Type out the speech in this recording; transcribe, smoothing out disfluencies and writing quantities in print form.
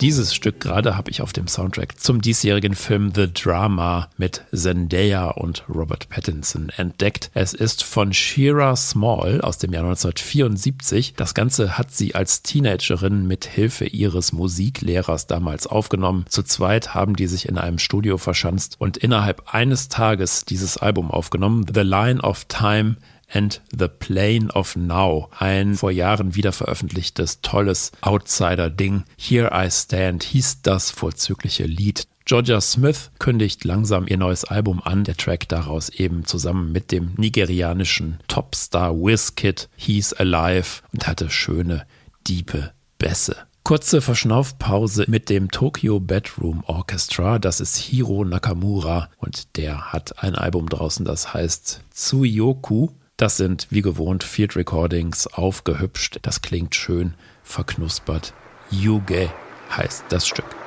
Dieses Stück gerade habe ich auf dem Soundtrack zum diesjährigen Film The Drama mit Zendaya und Robert Pattinson entdeckt. Es ist von Shira Small aus dem Jahr 1974. Das Ganze hat sie als Teenagerin mit Hilfe ihres Musiklehrers damals aufgenommen. Zu zweit haben die sich in einem Studio verschanzt und innerhalb eines Tages dieses Album aufgenommen. The Line of Time and the Plane of Now, ein vor Jahren wieder veröffentlichtes, tolles Outsider-Ding. Here I Stand hieß das vorzügliche Lied. Georgia Smith kündigt langsam ihr neues Album an. Der Track daraus eben zusammen mit dem nigerianischen Topstar Wizkid hieß Alive und hatte schöne, diepe Bässe. Kurze Verschnaufpause mit dem Tokyo Bedroom Orchestra. Das ist Hiro Nakamura und der hat ein Album draußen, das heißt Tsuyoku. Das sind wie gewohnt Field Recordings, aufgehübscht. Das klingt schön verknuspert. Yuge heißt das Stück.